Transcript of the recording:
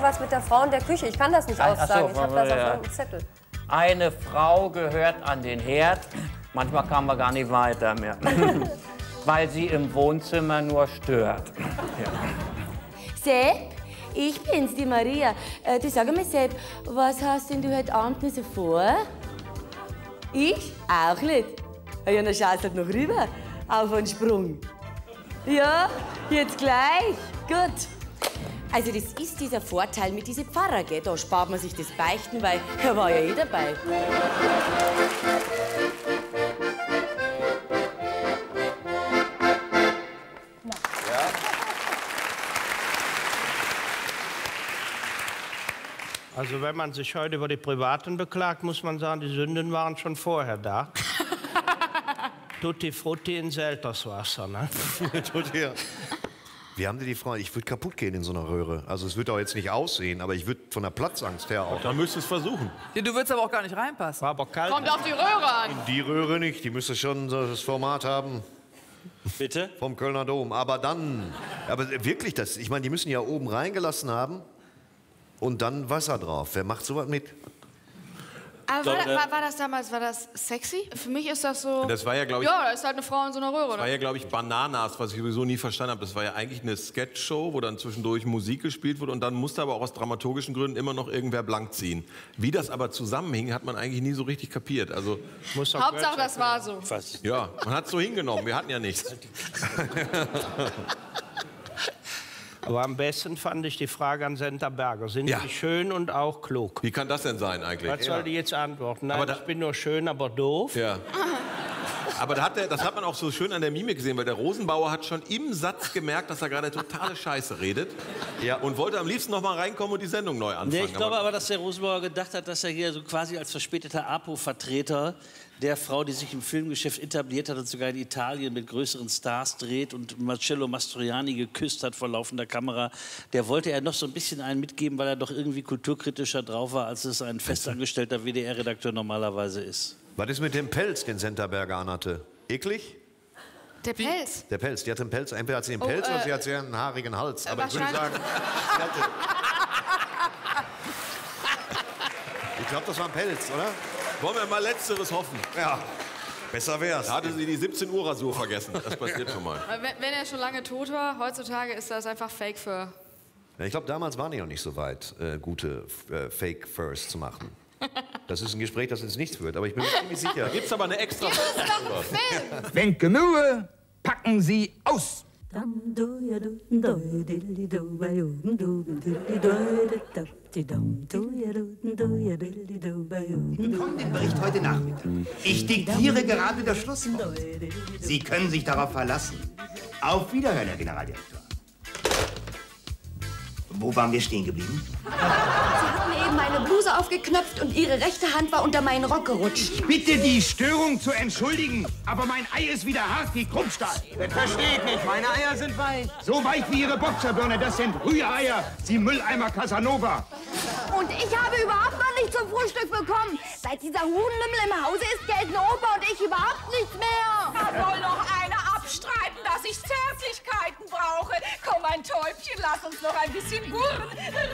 was mit der Frau in der Küche. Ich kann das nicht aussagen. Ich habe das auf ja. irgendeinem Zettel. Eine Frau gehört an den Herd. Manchmal kamen wir gar nicht weiter mehr. Weil sie im Wohnzimmer nur stört. Ja. Sepp, ich bin's, die Maria. Du sag mal, Sepp, was hast denn du heute Abend noch so vor? Ich? Auch nicht. Ja, dann schaust halt noch rüber. Auf einen Sprung. Ja, jetzt gleich. Gut. Also das ist dieser Vorteil mit diesen Pfarrer, gell? Da spart man sich das Beichten, weil er war ja eh dabei. Also wenn man sich heute über die Privaten beklagt, muss man sagen, die Sünden waren schon vorher da. Tutti frutti in Selterswasser, ne? Tutti, ja. Wie haben die Frau? Ich würde kaputt gehen in so einer Röhre. Also es wird auch jetzt nicht aussehen, aber ich würde von der Platzangst her auch. Da müsstest du es versuchen. Du würdest aber auch gar nicht reinpassen. War aber kalt. Kommt auf die Röhre an. In die Röhre nicht, die müsste schon so das Format haben. Bitte? Vom Kölner Dom. Aber dann, aber wirklich, das, ich meine, die müssen ja oben reingelassen haben und dann Wasser drauf. Wer macht sowas mit? Aber war das damals, war das sexy? Für mich ist das so... Das war ja, glaube ich... Ja, da ist halt eine Frau in so einer Röhre. Das war ja, glaube ich, Bananas, was ich sowieso nie verstanden habe. Das war ja eigentlich eine Sketchshow, wo dann zwischendurch Musik gespielt wurde und dann musste aber auch aus dramaturgischen Gründen immer noch irgendwer blank ziehen. Wie das aber zusammenhing, hat man eigentlich nie so richtig kapiert. Also, Hauptsache, das war so. ja, man hat es so hingenommen. Wir hatten ja nichts. Aber am besten fand ich die Frage an Senta Berger. Sind Sie schön und auch klug? Wie kann das denn sein eigentlich? Was soll die jetzt antworten? Nein, Aber ich bin nur schön, aber doof. Ja. Aber das hat man auch so schön an der Mimik gesehen, weil der Rosenbauer hat schon im Satz gemerkt, dass er gerade totale Scheiße redet. Ja. Und wollte am liebsten noch mal reinkommen und die Sendung neu anfangen. Nee, ich glaube aber, dass der Rosenbauer gedacht hat, dass er hier so quasi als verspäteter APO-Vertreter der Frau, die sich im Filmgeschäft etabliert hat und sogar in Italien mit größeren Stars dreht und Marcello Mastroianni geküsst hat vor laufender Kamera, der wollte er noch so ein bisschen einen mitgeben, weil er doch irgendwie kulturkritischer drauf war, als es ein festangestellter WDR-Redakteur normalerweise ist. Was ist mit dem Pelz, den Senta Berger anhatte? Eklig? Der Pelz? Der Pelz, die hat den Pelz, entweder hat sie den Pelz oder sie hat sehr einen haarigen Hals. Aber ich würde sagen, ich glaube, das war ein Pelz, oder? Wollen wir mal Letzteres hoffen? Ja, besser wär's. Da hatte sie die 17 Uhr Rasur vergessen. Das passiert schon mal. Wenn er schon lange tot war, heutzutage ist das einfach Fake Fur. Ja, ich glaube, damals waren die noch nicht so weit, gute Fake Furs zu machen. Das ist ein Gespräch, das ins Nichts führt, aber ich bin mir ziemlich sicher. Da gibt's aber eine extra... Wenn Gemüse, packen Sie aus! Bekommen den Bericht heute Nachmittag. Ich diktiere gerade das Schlusswort. Sie können sich darauf verlassen. Auf Wiederhören, Herr Generaldirektor. Wo waren wir stehen geblieben? Sie haben eben meine Bluse aufgeknöpft und Ihre rechte Hand war unter meinen Rock gerutscht. Ich bitte, die Störung zu entschuldigen, aber mein Ei ist wieder hart wie Krummstahl. Das verstehe ich nicht. Meine Eier sind weich. So weich wie Ihre Boxerbirne, das sind Rühreier, Sie Mülleimer Casanova. Und ich habe überhaupt noch nichts zum Frühstück bekommen. Seit dieser Huhnlümmel im Hause ist, gelten Opa und ich überhaupt nichts mehr. Da soll noch einer abstreiten, dass ich Zärtlichkeiten brauche. Komm, mein Täubchen, lass uns noch ein bisschen gurren.